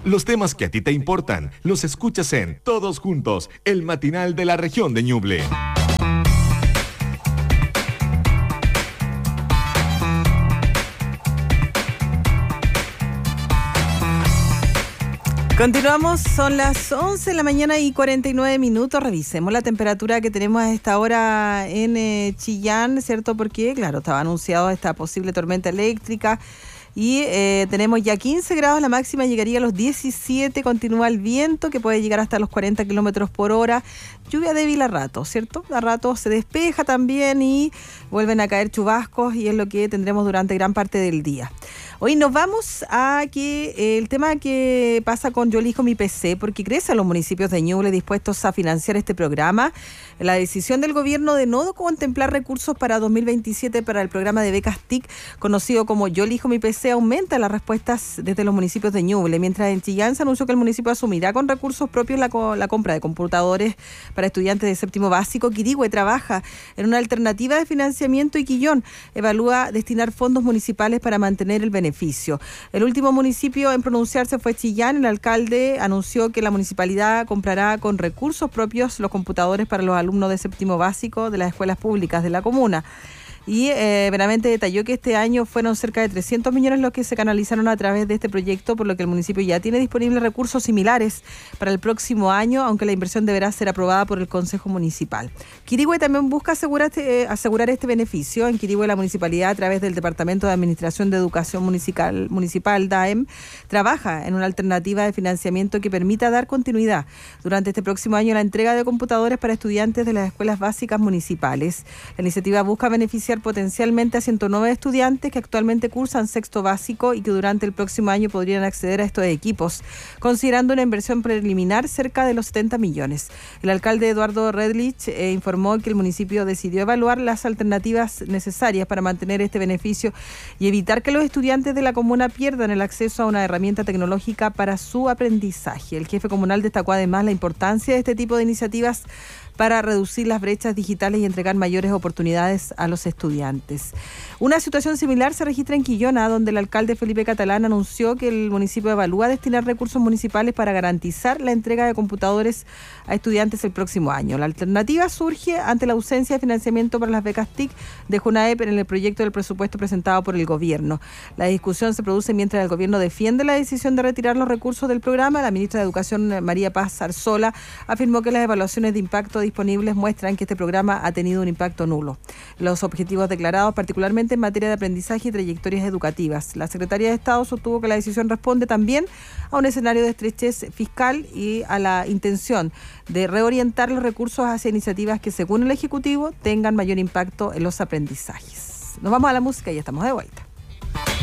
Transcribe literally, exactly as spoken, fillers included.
Los temas que a ti te importan los escuchas en Todos Juntos, el matinal de la región de Ñuble. Continuamos, son las once de la mañana y cuarenta y nueve minutos. Revisemos la temperatura que tenemos a esta hora en eh, Chillán, ¿cierto? Porque, claro, estaba anunciado esta posible tormenta eléctrica y eh, tenemos ya quince grados, la máxima llegaría a los diecisiete, continúa el viento que puede llegar hasta los cuarenta kilómetros por hora. Lluvia débil a ratos, ¿cierto? A ratos se despeja también y vuelven a caer chubascos y es lo que tendremos durante gran parte del día. Hoy nos vamos a que eh, el tema que pasa con Yo Elijo Mi P C, porque crecen los municipios de Ñuble dispuestos a financiar este programa. La decisión del gobierno de no contemplar recursos para dos mil veintisiete para el programa de becas T I C, conocido como Yo Elijo Mi P C, aumenta las respuestas desde los municipios de Ñuble, mientras en Chillán se anunció que el municipio asumirá con recursos propios la, co- la compra de computadores para estudiantes de séptimo básico. Quirihue trabaja en una alternativa de financiamiento y Quillón evalúa destinar fondos municipales para mantener el beneficio. El último municipio en pronunciarse fue Chillán. El alcalde anunció que la municipalidad comprará con recursos propios los computadores para los alumnos de séptimo básico de las escuelas públicas de la comuna. Y eh, veramente detalló que este año fueron cerca de trescientos millones los que se canalizaron a través de este proyecto, por lo que el municipio ya tiene disponibles recursos similares para el próximo año, aunque la inversión deberá ser aprobada por el Consejo Municipal. Quirihue también busca asegurar este, eh, asegurar este beneficio. En Quirihue la municipalidad, a través del Departamento de Administración de Educación Municipal, municipal D A E M, trabaja en una alternativa de financiamiento que permita dar continuidad durante este próximo año a la entrega de computadores para estudiantes de las escuelas básicas municipales. La iniciativa busca beneficiar potencialmente a ciento nueve estudiantes que actualmente cursan sexto básico y que durante el próximo año podrían acceder a estos equipos, considerando una inversión preliminar cerca de los setenta millones. El alcalde Eduardo Redlich eh, informó que el municipio decidió evaluar las alternativas necesarias para mantener este beneficio y evitar que los estudiantes de la comuna pierdan el acceso a una herramienta tecnológica para su aprendizaje. El jefe comunal destacó además la importancia de este tipo de iniciativas para reducir las brechas digitales y entregar mayores oportunidades a los estudiantes. Una situación similar se registra en Quillona, donde el alcalde Felipe Catalán anunció que el municipio evalúa destinar recursos municipales para garantizar la entrega de computadores a estudiantes el próximo año. La alternativa surge ante la ausencia de financiamiento para las becas T I C de JUNAEP en el proyecto del presupuesto presentado por el gobierno. La discusión se produce mientras el gobierno defiende la decisión de retirar los recursos del programa. La ministra de Educación, María Paz Arzola, afirmó que las evaluaciones de impacto disponibles muestran que este programa ha tenido un impacto nulo. Los objetivos declarados, particularmente en materia de aprendizaje y trayectorias educativas. La Secretaría de Estado sostuvo que la decisión responde también a un escenario de estrechez fiscal y a la intención de reorientar los recursos hacia iniciativas que, según el Ejecutivo, tengan mayor impacto en los aprendizajes. Nos vamos a la música y ya estamos de vuelta.